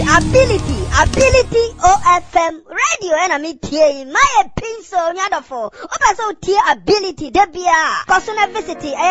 Ability OFM radio and me tea my pinso nyadofo. Opa so tea ability debia. Kosuna visit